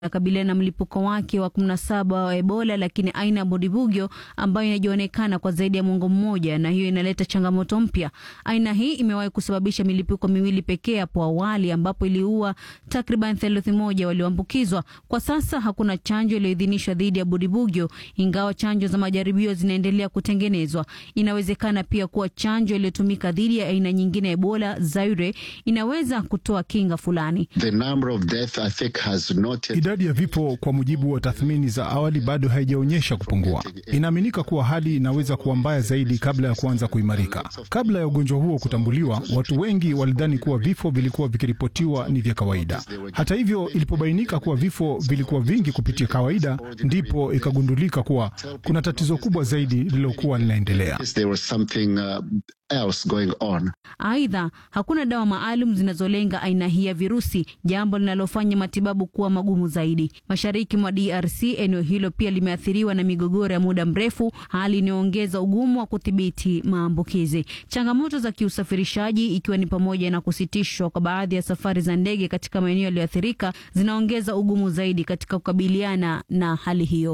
inakabiliana na mlipuko wake wa 17 wa Ebola, lakini aina ya Bundibugyo ambayo inajulikana kwa zaidi ya mwongo mmoja, na hiyo inaleta changamoto mpya. Aina hii imewahi kusababisha milipuko miwili pekee hapo awali, ambapo iliua takriban 1/3 walioambukizwa. Kwa sasa hakuna chanjo iliyoidhinishwa dhidi ya Bundibugyo, ingawa chanjo za majaribio zinaendelea kutengenezwa. Inawezekana pia kuwa chanjo iliyotumika dhidi ya aina nyingine ya Ebola, Zaire, inaweza kutoa kinga fulani. Idadi ya vifo kwa mujibu wa tathmini za awali bado haijaonyesha kupungua. Inaaminika kuwa hali inaweza kuwa mbaya zaidi kabla ya kuanza kuimarika. Kabla ya ugonjwa huo kutambuliwa, watu wengi walidhani kuwa vifo vilikuwa vikiripotiwa ni vya kawaida. Hata hivyo, ilipobainika kuwa vifo vilikuwa vingi kupitia kawaida, ndipo ikagundulika kuwa kuna tatizo kubwa zaidi lililokuwa linaendelea. Aidha, hakuna dawa maalum zinazolenga aina hii ya virusi, jambo linalofanya matibabu kuwa magumu zaidi. Mashariki mwa DRC, eneo hilo pia limeathiriwa na migogoro ya muda mrefu, hali inayoongeza ugumu wa kudhibiti maambukizi. Changamoto za kiusafirishaji, ikiwa ni pamoja na kusitishwa kwa baadhi ya safari za ndege katika maeneo yaliyoathirika, zinaongeza ugumu zaidi katika kukabiliana na hali hiyo.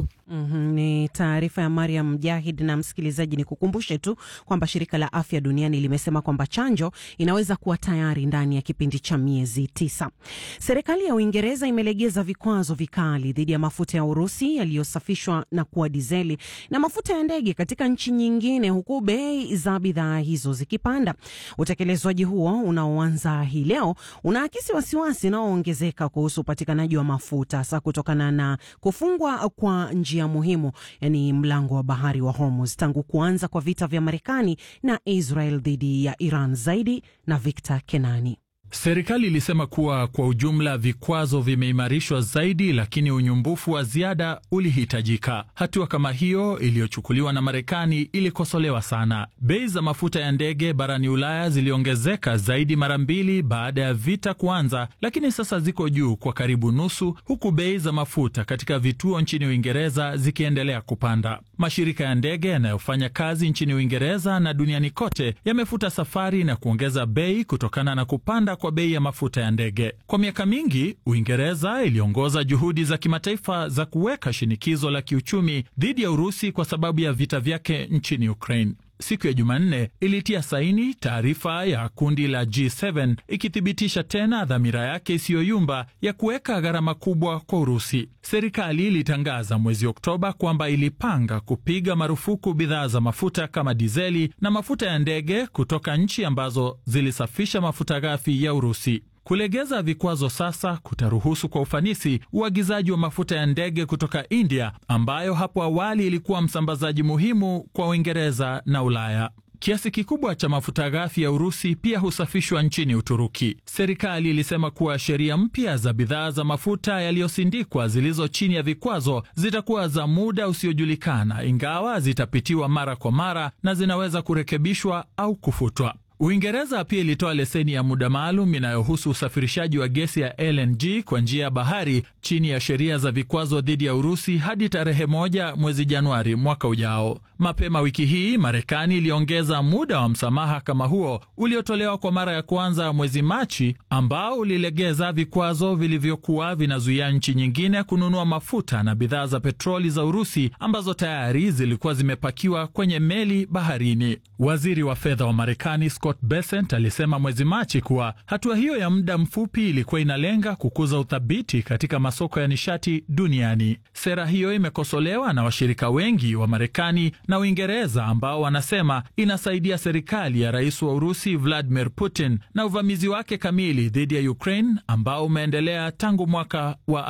Ni taarifa ya Mariam Mjahid. Na msikilizaji, ni kukumbushe tu kwamba shirika la afya duniani limesema kwamba chanjo inaweza kuwa tayari ndani ya kipindi cha miezi 9. Serikali ya Uingereza imelegeza vikwazo vikali dhidi ya mafuta ya Urusi yaliyosafishwa na kuwa dizeli na mafuta ya ndege katika nchi nyingine, huku bei za bidhaa hizo zikipanda. Utekelezwaji huo unaoanza hii leo unaakisi wasiwasi unaoongezeka kuhusu upatikanaji wa mafuta, hasa kutokana na kufungwa kwa njia muhimu, yani mlango wa bahari wa Hormuz, tangu kuanza kwa vita vya Marekani na Israel dhidi ya Iran. Zaidi na Victor Kenani. Serikali ilisema kuwa kwa ujumla vikwazo vimeimarishwa zaidi, lakini unyumbufu wa ziada ulihitajika. Hatua kama hiyo iliyochukuliwa na Marekani ilikosolewa sana. Bei za mafuta ya ndege barani Ulaya ziliongezeka zaidi mara 2 baada ya vita kuanza, lakini sasa ziko juu kwa karibu nusu, huku bei za mafuta katika vituo nchini Uingereza zikiendelea kupanda. Mashirika ya ndege yanayofanya kazi nchini Uingereza na duniani kote yamefuta safari na kuongeza bei kutokana na kupanda kwa bei ya mafuta ya ndege. Kwa miaka mingi, Uingereza iliongoza juhudi za kimataifa za kuweka shinikizo la kiuchumi dhidi ya Urusi kwa sababu ya vita vyake nchini Ukraine. Siku ya Jumanne ilitia saini taarifa ya kundi la G7 ikithibitisha tena dhamira yake isiyoyumba ya kuweka gharama kubwa kwa Urusi. Serikali ilitangaza mwezi Oktoba kwamba ilipanga kupiga marufuku bidhaa za mafuta kama dizeli na mafuta ya ndege kutoka nchi ambazo zilisafisha mafuta ghafi ya Urusi. Kulegeza vikwazo sasa kutaruhusu kwa ufanisi uagizaji wa mafuta ya ndege kutoka India, ambayo hapo awali ilikuwa msambazaji muhimu kwa Uingereza na Ulaya. Kiasi kikubwa cha mafuta ghafi ya Urusi pia husafishwa nchini Uturuki. Serikali ilisema kuwa sheria mpya za bidhaa za mafuta yaliyosindikwa zilizo chini ya vikwazo zitakuwa za muda usiojulikana, ingawa zitapitiwa mara kwa mara na zinaweza kurekebishwa au kufutwa. Uingereza pia ilitoa leseni ya muda maalum inayohusu usafirishaji wa gesi ya LNG kwa njia ya bahari chini ya sheria za vikwazo dhidi ya Urusi hadi tarehe 1 mwezi Januari mwaka ujao. Mapema wiki hii, Marekani iliongeza muda wa msamaha kama huo uliotolewa kwa mara ya kwanza mwezi Machi, ambao ulilegeza vikwazo vilivyokuwa vinazuia nchi nyingine kununua mafuta na bidhaa za petroli za Urusi ambazo tayari zilikuwa zimepakiwa kwenye meli baharini. Waziri wa fedha wa Marekani Scott Bessent alisema mwezi Machi kuwa hatua hiyo ya muda mfupi ilikuwa inalenga kukuza uthabiti katika masoko ya nishati duniani. Sera hiyo imekosolewa na washirika wengi wa Marekani na Uingereza ambao wanasema inasaidia serikali ya rais wa Urusi Vladimir Putin na uvamizi wake kamili dhidi ya Ukraine ambao umeendelea tangu mwaka wa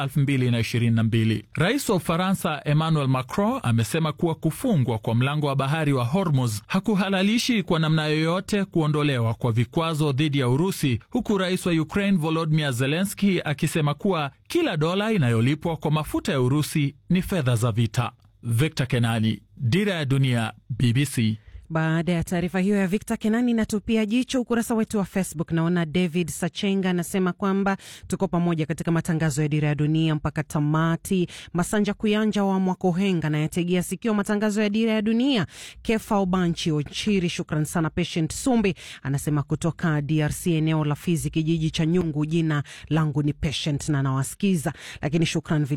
2022. Rais wa Ufaransa Emmanuel Macron amesema kuwa kufungwa kwa mlango wa bahari wa Hormuz hakuhalalishi kwa namna yoyote kuondolewa kwa vikwazo dhidi ya Urusi, huku rais wa Ukraine Volodymyr Zelensky akisema kuwa kila dola inayolipwa kwa mafuta ya Urusi ni fedha za vita. Victor Kenani, Dira ya Dunia, BBC. Baada ya taarifa hiyo ya Victor Kenani, natupia jicho ukurasa wetu wa Facebook. Naona David Sachenga anasema kwamba tuko pamoja katika matangazo ya Dira ya Dunia mpaka tamati. Masanja Kuyanja wa Mwakohenga na yategea sikio matangazo ya Dira ya Dunia. Kefa Obanchi Ochiri, shukran sana. Patient Sumbi anasema kutoka DRC, eneo la Fizi, kijiji cha Nyungu, jina langu ni Patient na nawasikiza, lakini shukran